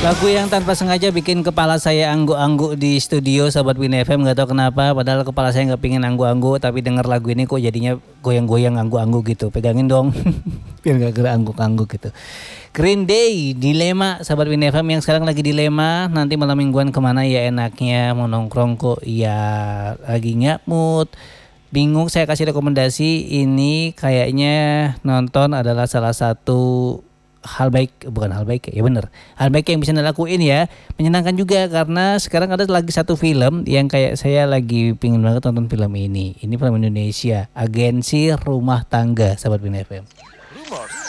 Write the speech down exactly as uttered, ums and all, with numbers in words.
Lagu yang tanpa sengaja bikin kepala saya angguk-angguk di studio Sobat Win F M, gak tahu kenapa. Padahal kepala saya gak pingin angguk-angguk, tapi denger lagu ini kok jadinya goyang-goyang angguk-angguk gitu. Pegangin dong biar gak gerak angguk-angguk gitu. Green Day, Dilema Sobat Win F M yang sekarang lagi dilema. Nanti malam mingguan kemana ya enaknya, mau nongkrong kok ya lagi gak mood, bingung. Saya kasih rekomendasi, ini kayaknya nonton adalah salah satu hal baik, bukan hal baik ya, bener hal baik yang bisa dilakuin ya, menyenangkan juga karena sekarang ada lagi satu film yang kayak saya lagi pingin banget nonton film ini. Ini film Indonesia, Agensi Rumah Tangga Sobat Win F M.